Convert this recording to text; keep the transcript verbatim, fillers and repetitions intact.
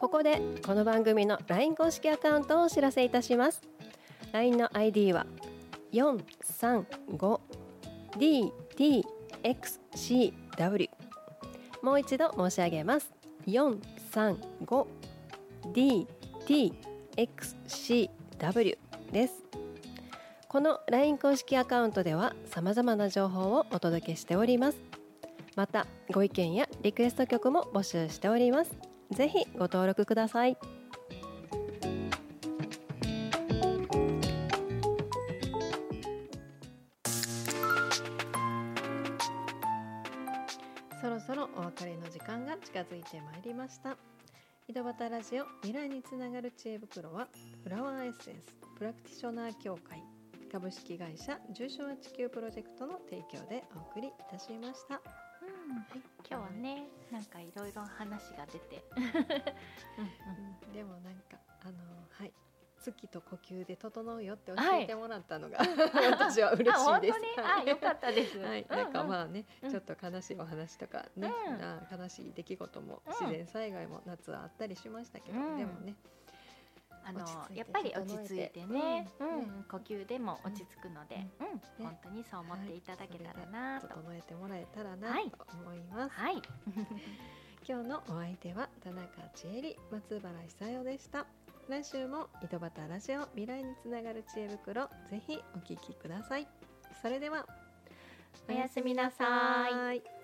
ここでこの番組の ライン 公式アカウントをお知らせいたします。 ライン の アイディー は よんさんごディーティーエックスシーダブリュー、 もう一度申し上げます。 よんさんごディーティーエックスシーダブリュー です。この ライン 公式アカウントでは様々な情報をお届けしております。またご意見やリクエスト曲も募集しております。ぜひご登録ください。そろそろお別れの時間が近づいてまいりました。井戸端ラジオ未来につながる知恵袋はフラワーエッセンスプラクティショナー協会株式会社重症地球プロジェクトの提供でお送りいたしました。 うんはい、今日はねなんかいろいろ話が出てうん、うん、でもなんかあのはい月と呼吸で整うよって教えてもらったのが、はい、私は嬉しいです。あ、 本当に、あ、よかったです。 はい、なんかまあね、うん、ちょっと悲しいお話とかね、 うん、 悲しい出来事も、うん、自然災害も夏はあったりしましたけど、うん、でもねあのやっぱり落ち着いてね、うんうん、呼吸でも落ち着くので、うんうんね、本当にそう思っていただけたらなと、 はい、整えてもらえたらなと思います。はい、今日のお相手は田中千恵里、松原久代でした。来週も井戸端ラジオ未来につながる知恵袋、ぜひお聞きください。それではおやすみなさい。